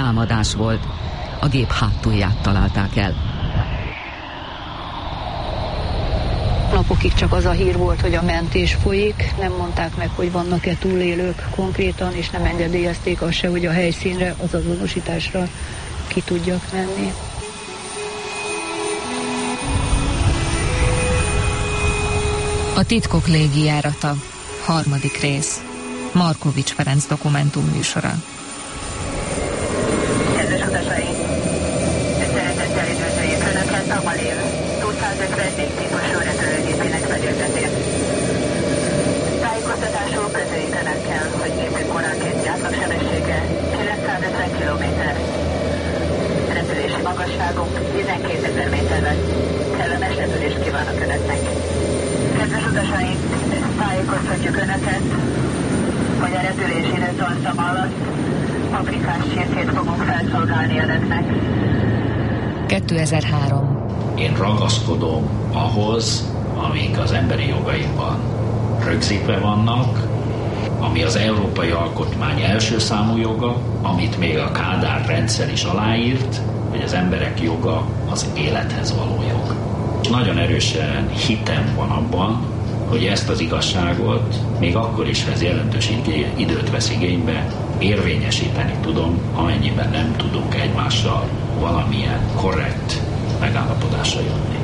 támadás volt. A gép hátulját találták el. Napokig csak az a hír volt, hogy a mentés folyik, nem mondták meg, hogy vannak-e túlélők konkrétan, és nem engedélyezték azt se, hogy a helyszínre, az azonosításra ki tudjak menni. A titkok légijárata, 3. rész. Markovics Ferenc dokumentumműsora. Kedves utasaink! Szeretettel üdvözöljük Önöket a Malév 254 típusú repülőgépének fedélzetén. Tájékoztatásul közöljük Önökkel, hogy gépünk óránként átlagsebessége 950 km. Repülési magasságunk 12 000 méter lesz. Kellemes repülést kívánok Önöknek! Kedves utasaink, tájékoztatjuk Önöket, hogy a repülési időtartam alatt paprikás csirkét fogunk felszolgálni Önöknek. 2003. Én ragaszkodom ahhoz, amik az emberi jogaimban rögzítve vannak, ami az Európai Alkotmány első számú joga, amit még a Kádár rendszer is aláírt, hogy az emberek joga az élethez való jog. És nagyon erősen hitem van abban, hogy ezt az igazságot még akkor is, ha ez jelentős időt vesz igénybe, érvényesíteni tudom, amennyiben nem tudunk egymással valamilyen korrekt megállapodásra jutni.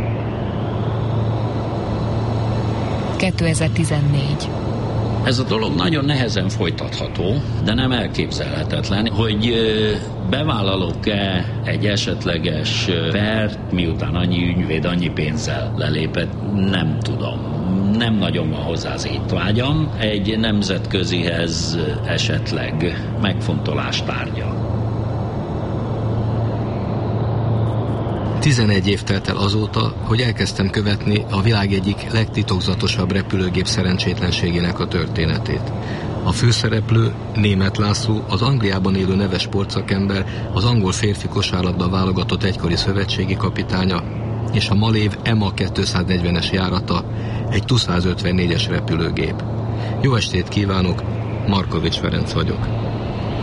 2014. Ez a dolog nagyon nehezen folytatható, de nem elképzelhetetlen, hogy bevállalok-e egy esetleges pert, miután annyi ügyvéd annyi pénzzel lelépett, nem tudom. Nem nagyon van hozzá az étvágyam, egy nemzetközihez esetleg megfontolás tárgya. 11 év telt el azóta, hogy elkezdtem követni a világ egyik legtitokzatosabb repülőgép szerencsétlenségének a történetét. A főszereplő Németh László, az Angliában élő neves sportszakember, az angol férfi kosárlabda válogatott egykori szövetségi kapitánya, és a Malév EMA 240-es járata, egy Tu-154-es repülőgép. Jó estét kívánok, Markovics Ferenc vagyok.